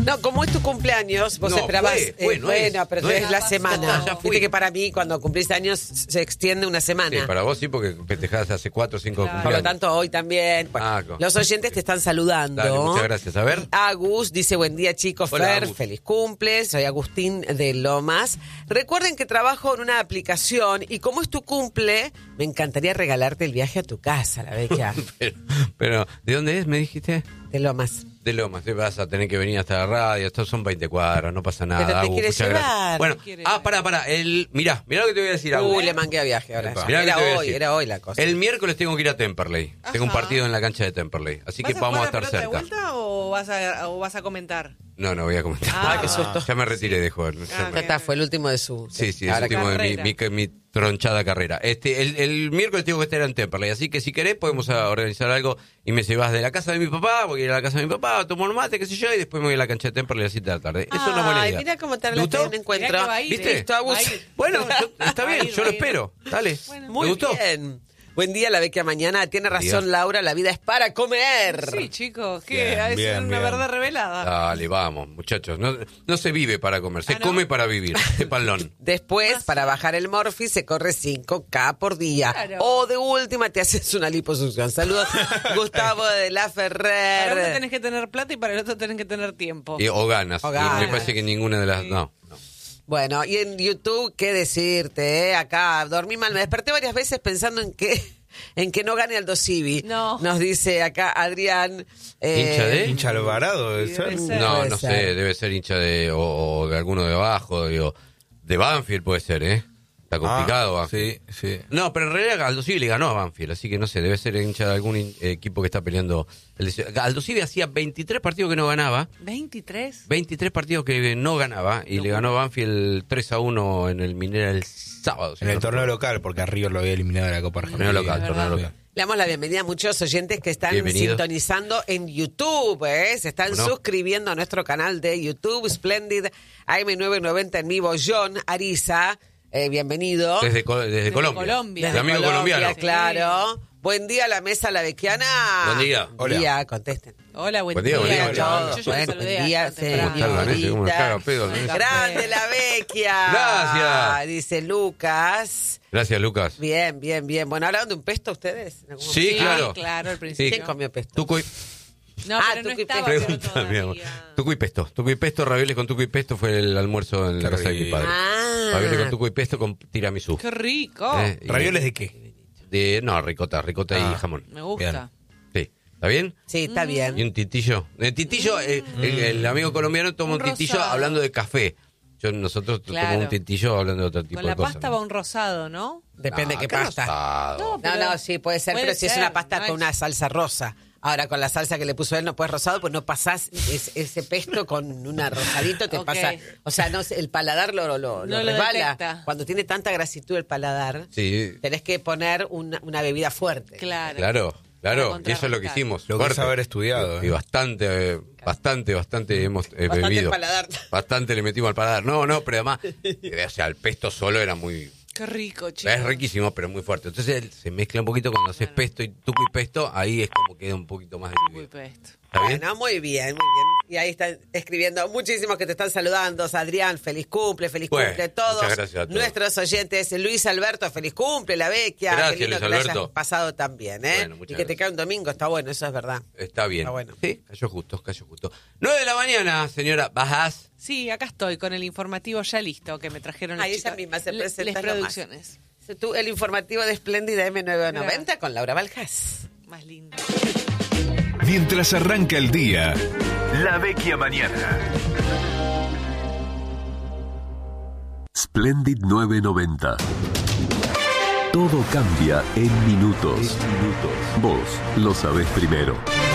No, como es tu cumpleaños, vos esperabas... Bueno, pero no es la ya semana. fui. Viste que para mí, cuando cumplís años, se extiende una semana. Sí, para vos sí, porque festejás hace 4 o 5 Por cumpleaños. lo tanto, hoy también. Bueno, los oyentes te están saludando. Dale, muchas gracias. A ver. Agus dice, buen día, chicos. Hola, Fer, Agus. feliz cumple. Soy Agustín de Lomas. Recuerden que trabajo en una aplicación y como es tu cumple, me encantaría regalarte el viaje a tu casa, la Vecchia. pero, ¿de dónde es, me dijiste? De Lomas. De Lomas, te vas a tener que venir hasta la radio, estos son 20 cuadras, no pasa nada. Pero te Agus, quieres muchas llevar. gracias. Bueno, pará, mirá lo que te voy a decir, Agus. Le manqué a viaje ahora. Mirá lo que te voy a decir. Era hoy la cosa. El miércoles tengo que ir a Temperley. Tengo un partido en la cancha de Temperley, así que vamos a estar cerca. ¿Vas a jugar la pelota de vuelta o vas a comentar? No voy a comentar. Ah, qué susto. Ya me retiré de jugar. Ya está, fue el último de su... Sí, es el último de mi tronchada carrera. El miércoles tengo que estar en Temperley, así que si querés podemos organizar algo y me llevas de la casa de mi papá, voy a ir a la casa de mi papá, tomo un mate, qué sé yo, y después me voy a la cancha de Temperley a las 7 de la tarde. Eso es una buena idea. Mira cómo te ¿Te gustó? un encuentro. ¿Viste? Agus. Bueno, está bien, yo lo espero. Dale. Muy ¿Te gustó? bien. Buen día, la Vecchia mañana. Tiene razón, Laura, la vida es para comer. Sí, chicos, que es una verdad revelada. Dale, vamos, muchachos. No se vive para comer, se come para vivir. Palón. Después, para bajar el morfi, se corre 5K por día. Claro. O de última, te haces una liposucción. Saludos, Gustavo de la Ferrer. Para uno tenés que tener plata y para el otro tenés que tener tiempo. O ganas. O ganas. Me parece que ninguna de las... No. Bueno, y en YouTube, ¿qué decirte? Acá dormí mal, me desperté varias veces pensando en que no gane Aldo Civi. No. Nos dice acá Adrián. ¿Hincha Alvarado debe ser? No, no sé, debe ser hincha de o de alguno de abajo, digo, de Banfield puede ser, ¿eh? Está complicado Banfield. Sí. No, pero en realidad Aldo Civi le ganó a Banfield, así que no sé, debe ser hincha de algún equipo que está peleando. Aldo Civi hacía 23 partidos que no ganaba. ¿23? 23 partidos que no ganaba y le ganó a Banfield 3-1 en el Minera el sábado. En el torneo local, porque a River lo había eliminado de la Copa Argentina. Torneo local. Le damos la bienvenida a muchos oyentes que están Bienvenido. sintonizando en YouTube, se están suscribiendo a nuestro canal de YouTube, Splendid AM990 en vivo. John Ariza, bienvenido. Desde Colombia. De amigo colombiano. Claro. Buen día a la mesa la vecchiana. Buen día. Buen día, contesten. Hola, buen Buen día, día. buen día. Yo ya Bueno, saludé buen día, temprano. ¿Cómo está el Vanessa? ¿Cómo nos caga pedo, Vanessa? Grande la vecchia. Gracias. Dice Lucas. Gracias, Lucas. Bien. Bueno, ¿hablaron de un pesto ustedes? ¿En algún Sí, momento? claro. Claro, al principio. ¿Quién comió pesto? Tuco y... No, pero no tuco y estaba pesto. pero Pregunta, mi amor. todavía. Tuco y pesto, ravioles con tuco y pesto fue el almuerzo en la casa de mi padre. Ravioles con tuco y pesto con tiramisú. ¡Qué rico! Y- ¿Ravioles de qué? ricota y jamón. Me gusta. Sí. ¿Está bien? Sí, está bien. Y un titillo. El titillo, el amigo colombiano toma un titillo rosado. hablando de café. Nosotros Claro. tomamos un titillo hablando de otro tipo Con de la cosas. pasta va un rosado, ¿no? Depende qué pasta. Rosado. No, sí, puede ser, pero si es una pasta no con una salsa rosa. Ahora, con la salsa que le puso él no puedes rosado, pues no pasás ese pesto con una rosadito, te Ok. pasa... O sea, no sé, el paladar lo lo resbala. detecta. Cuando tiene tanta grasitud el paladar, Sí. tenés que poner una bebida fuerte. Claro. Claro. Para Y eso es lo que contrarrestar. hicimos. Lo que es fuerte. haber estudiado. Y bastante hemos Bastante bebido. el paladar. Bastante le metimos al paladar. No, pero además, o sea, el pesto solo era muy... Qué rico, chicos. Es riquísimo, pero muy fuerte. Entonces se mezcla un poquito cuando haces pesto y tuco y pesto, ahí es como queda un poquito más Muy diluido. pesto. ¿Está bien? Bueno, muy bien. Y ahí están escribiendo muchísimos que te están saludando. Adrián, feliz cumple Bueno, a todos. muchas gracias a todos. Nuestros oyentes, Luis Alberto, feliz cumple, la vecchia. Gracias, Qué lindo Luis que lo hayas Alberto. pasado también, ¿eh? Bueno, muchas y que te gracias. cae un domingo, está bueno, eso es verdad. Está bien. Está bueno. Sí, cayó justo. 9 de la mañana, señora Bajás. Sí, acá estoy con el informativo ya listo que me trajeron las Ahí ella chicas. misma se Les presenta producciones. Tú, el informativo de Espléndida M990 con Laura Valjas. Más lindo. Mientras arranca el día, La Vecchia Mañana. Splendid 990. Todo cambia en minutos. Vos lo sabés primero.